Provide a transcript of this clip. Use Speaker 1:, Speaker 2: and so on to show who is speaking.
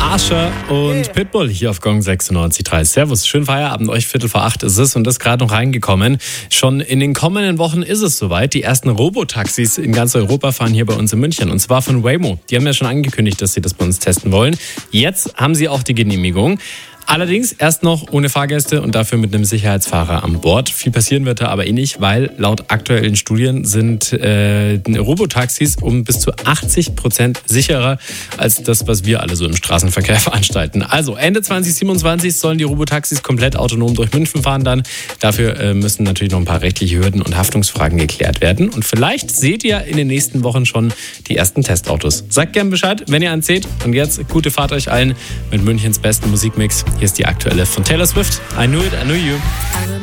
Speaker 1: Asher und Pitbull hier auf Gong 96.3. Servus, schönen Feierabend, euch 7:45 ist es und das gerade noch reingekommen. Schon in den kommenden Wochen ist es soweit. Die ersten Robotaxis in ganz Europa fahren hier bei uns in München und zwar von Waymo. Die haben ja schon angekündigt, dass sie das bei uns testen wollen. Jetzt haben sie auch die Genehmigung. Allerdings erst noch ohne Fahrgäste und dafür mit einem Sicherheitsfahrer an Bord. Viel passieren wird da aber nicht, weil laut aktuellen Studien sind Robotaxis um bis zu 80% sicherer als das, was wir alle so im Straßenverkehr veranstalten. Also Ende 2027 sollen die Robotaxis komplett autonom durch München fahren dann. Dafür müssen natürlich noch ein paar rechtliche Hürden und Haftungsfragen geklärt werden. Und vielleicht seht ihr in den nächsten Wochen schon die ersten Testautos. Sagt gerne Bescheid, wenn ihr eins seht. Und jetzt gute Fahrt euch allen mit Münchens besten Musikmix. Hier ist die aktuelle von Taylor Swift. I Knew It, I Knew You.